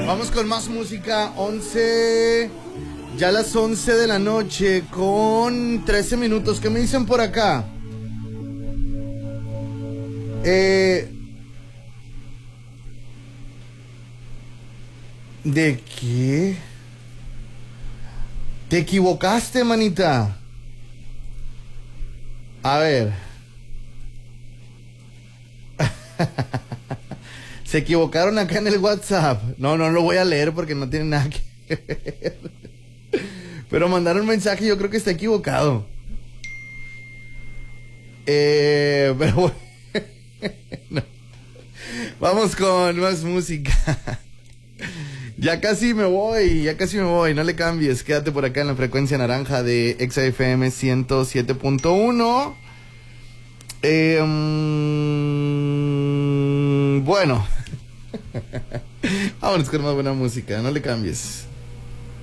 Vamos con más música. 11, ya las 11 de la noche con 13 minutos. ¿Qué me dicen por acá? ¿De qué? Te equivocaste, manita. A ver. Se equivocaron acá en el WhatsApp. No lo voy a leer porque no tiene nada que ver. Pero mandaron un mensaje, yo creo que está equivocado. Pero bueno. Vamos con más música. Ya casi me voy, no le cambies, quédate por acá en la frecuencia naranja de XFM 107.1. Bueno, vámonos con más buena música, no le cambies.